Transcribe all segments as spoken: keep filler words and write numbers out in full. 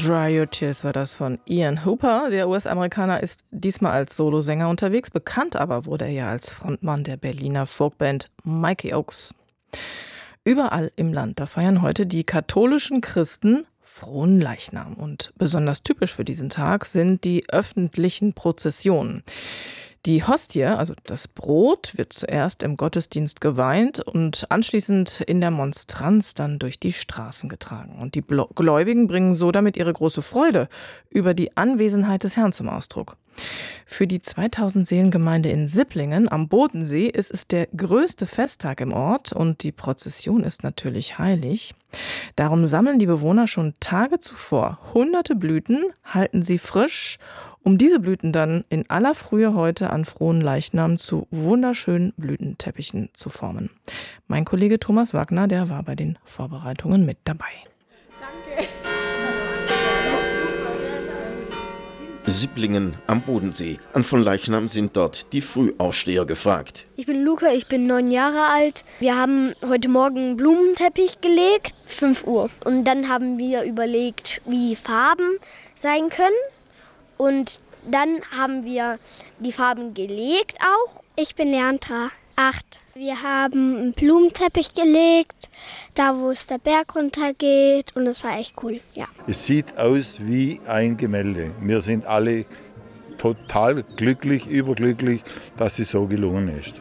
Dry Your Tears war das von Ian Hooper. Der U S-Amerikaner ist diesmal als Solosänger unterwegs. Bekannt aber wurde er ja als Frontmann der Berliner Folkband Mikey Oaks. Überall im Land, da feiern heute die katholischen Christen Fronleichnam. Und besonders typisch für diesen Tag sind die öffentlichen Prozessionen. Die Hostie, also das Brot, wird zuerst im Gottesdienst geweint und anschließend in der Monstranz dann durch die Straßen getragen. Und die Gläubigen bringen so damit ihre große Freude über die Anwesenheit des Herrn zum Ausdruck. Für die zweitausend Seelengemeinde in Sipplingen am Bodensee ist es der größte Festtag im Ort und die Prozession ist natürlich heilig. Darum sammeln die Bewohner schon Tage zuvor hunderte Blüten, halten sie frisch, um diese Blüten dann in aller Frühe heute an Fronleichnam zu wunderschönen Blütenteppichen zu formen. Mein Kollege Thomas Wagner, der war bei den Vorbereitungen mit dabei. Danke. Sipplingen am Bodensee. An Fronleichnam sind dort die Frühaufsteher gefragt. Ich bin Luca, ich bin neun Jahre alt. Wir haben heute Morgen einen Blumenteppich gelegt, fünf Uhr. Und dann haben wir überlegt, wie Farben sein können. Und dann haben wir die Farben gelegt auch. Ich bin Leandra, acht. Wir haben einen Blumenteppich gelegt, da wo es der Berg runtergeht. Und das war echt cool, ja. Es sieht aus wie ein Gemälde. Wir sind alle total glücklich, überglücklich, dass es so gelungen ist.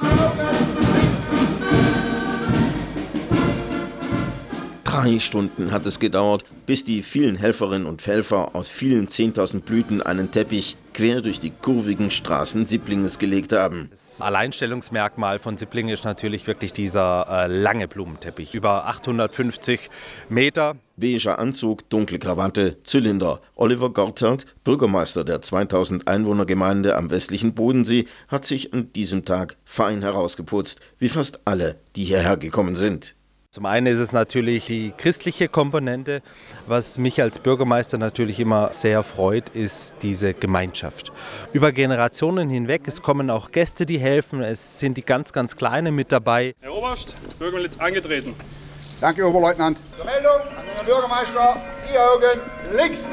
Drei Stunden hat es gedauert, bis die vielen Helferinnen und Helfer aus vielen zehntausend Blüten einen Teppich quer durch die kurvigen Straßen Sipplingens gelegt haben. Das Alleinstellungsmerkmal von Sipplingen ist natürlich wirklich dieser äh, lange Blumenteppich, über achthundertfünfzig Meter. Beiger Anzug, dunkle Krawatte, Zylinder. Oliver Gortert, Bürgermeister der zweitausend Einwohnergemeinde am westlichen Bodensee, hat sich an diesem Tag fein herausgeputzt, wie fast alle, die hierher gekommen sind. Zum einen ist es natürlich die christliche Komponente. Was mich als Bürgermeister natürlich immer sehr freut, ist diese Gemeinschaft. Über Generationen hinweg, es kommen auch Gäste, die helfen, es sind die ganz, ganz Kleinen mit dabei. Herr Oberst, Bürgermeister angetreten. Danke, Oberleutnant. Zur Meldung an den Bürgermeister, die Augen links.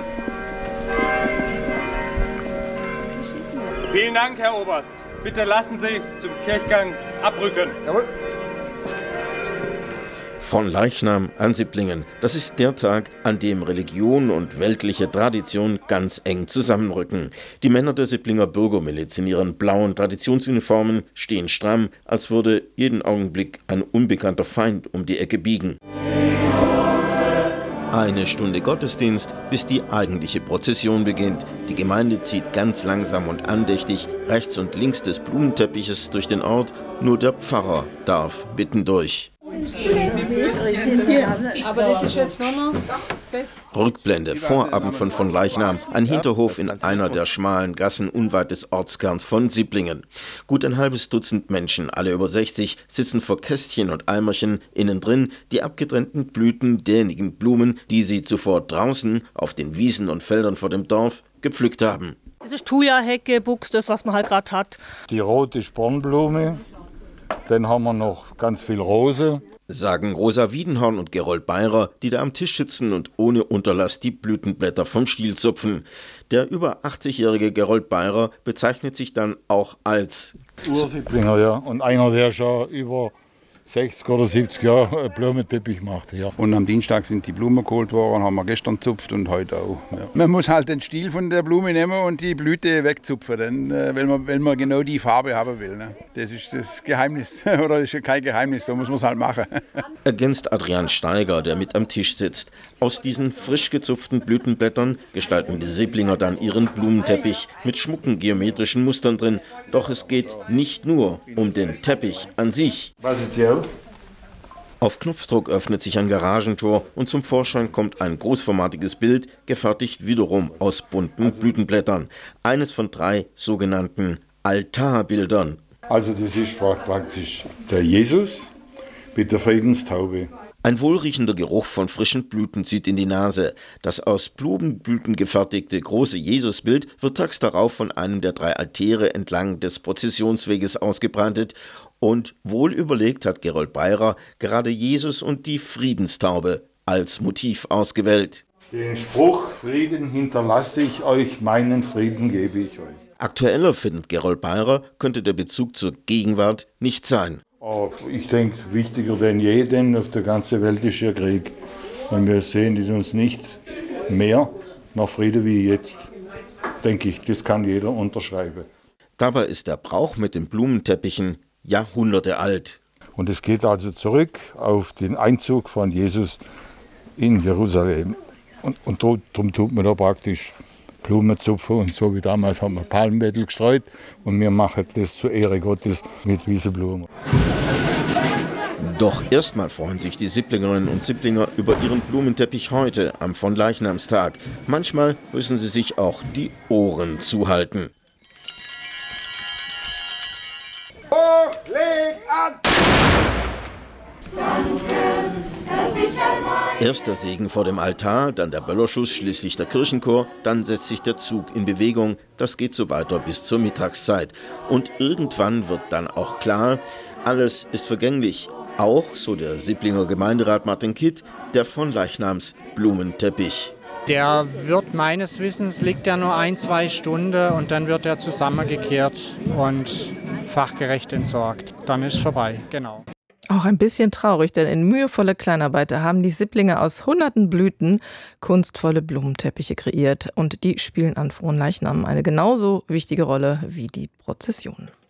Vielen Dank, Herr Oberst. Bitte lassen Sie zum Kirchgang abrücken. Jawohl. Fronleichnam an Sipplingen. Das ist der Tag, an dem Religion und weltliche Tradition ganz eng zusammenrücken. Die Männer der Sipplinger Bürgermiliz in ihren blauen Traditionsuniformen stehen stramm, als würde jeden Augenblick ein unbekannter Feind um die Ecke biegen. Eine Stunde Gottesdienst, bis die eigentliche Prozession beginnt. Die Gemeinde zieht ganz langsam und andächtig rechts und links des Blumenteppiches durch den Ort. Nur der Pfarrer darf mitten durch. Aber das ist jetzt noch fest. Rückblende, Vorabend von Fronleichnam, ein Hinterhof in einer der schmalen Gassen unweit des Ortskerns von Sipplingen. Gut ein halbes Dutzend Menschen, alle über sechzig, sitzen vor Kästchen und Eimerchen, innen drin die abgetrennten Blüten derjenigen Blumen, die sie zuvor draußen auf den Wiesen und Feldern vor dem Dorf gepflückt haben. Das ist Thuja-Hecke, Buchs, das was man halt gerade hat. Die rote Spornblume, dann haben wir noch ganz viel Rose. Sagen Rosa Wiedenhorn und Gerold Beirer, die da am Tisch sitzen und ohne Unterlass die Blütenblätter vom Stiel zupfen. Der über achtzigjährige Gerold Beirer bezeichnet sich dann auch als Ursipplinger, ja. Und einer, der schon über sechzig oder siebzig Jahre Blumenteppich macht. Ja. Und am Dienstag sind die Blumen geholt worden, haben wir gestern gezupft und heute auch. Ja. Man muss halt den Stiel von der Blume nehmen und die Blüte wegzupfen, denn, äh, wenn, man, wenn man genau die Farbe haben will. Ne? Das ist das Geheimnis, oder das ist kein Geheimnis, so muss man es halt machen. Ergänzt Adrian Steiger, der mit am Tisch sitzt. Aus diesen frisch gezupften Blütenblättern gestalten die Sipplinger dann ihren Blumenteppich mit schmucken geometrischen Mustern drin. Doch es geht nicht nur um den Teppich an sich. Was ist hier? Auf Knopfdruck öffnet sich ein Garagentor und zum Vorschein kommt ein großformatiges Bild, gefertigt wiederum aus bunten Blütenblättern. Eines von drei sogenannten Altarbildern. Also das ist praktisch der Jesus mit der Friedenstaube. Ein wohlriechender Geruch von frischen Blüten zieht in die Nase. Das aus Blumenblüten gefertigte große Jesusbild wird tags darauf von einem der drei Altäre entlang des Prozessionsweges ausgebreitet. Und wohl überlegt hat Gerold Beirer gerade Jesus und die Friedenstaube als Motiv ausgewählt. Den Spruch, Frieden hinterlasse ich euch, meinen Frieden gebe ich euch. Aktueller, findet Gerold Beirer, könnte der Bezug zur Gegenwart nicht sein. Oh, ich denke, wichtiger denn je, denn auf der ganzen Welt ist ja Krieg. Und wir sehen es uns nicht mehr nach Friede wie jetzt. Denke ich, das kann jeder unterschreiben. Dabei ist der Brauch mit den Blumenteppichen Jahrhunderte alt. Und es geht also zurück auf den Einzug von Jesus in Jerusalem. Und, und darum tut man da praktisch Blumen zupfen. Und so wie damals haben wir Palmwedel gestreut. Und wir machen das zur Ehre Gottes mit Wieseblumen. Doch erstmal freuen sich die Sipplingerinnen und Sipplinger über ihren Blumenteppich heute, am Fronleichnamstag. Manchmal müssen sie sich auch die Ohren zuhalten. Hoch, leg an! Erst der Segen vor dem Altar, dann der Böllerschuss, schließlich der Kirchenchor, dann setzt sich der Zug in Bewegung. Das geht so weiter bis zur Mittagszeit. Und irgendwann wird dann auch klar, alles ist vergänglich. Auch, so der Sipplinger Gemeinderat Martin Kitt, der Fronleichnams-Blumenteppich. Der wird meines Wissens, liegt ja nur ein, zwei Stunden und dann wird er zusammengekehrt und fachgerecht entsorgt. Dann ist vorbei, genau. Auch ein bisschen traurig, denn in mühevoller Kleinarbeit haben die Sipplinge aus hunderten Blüten kunstvolle Blumenteppiche kreiert und die spielen an Fronleichnam eine genauso wichtige Rolle wie die Prozession.